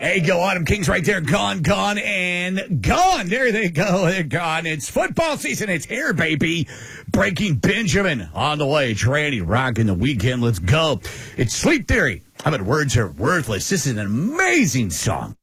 There you go, Autumn Kings right there. Gone, and gone. There they go. They're gone. It's football season. It's here, baby. Breaking Benjamin on the way. Tranny rocking the weekend. Let's go. It's Sleep Theory. How about Words Are Worthless? This is an amazing song.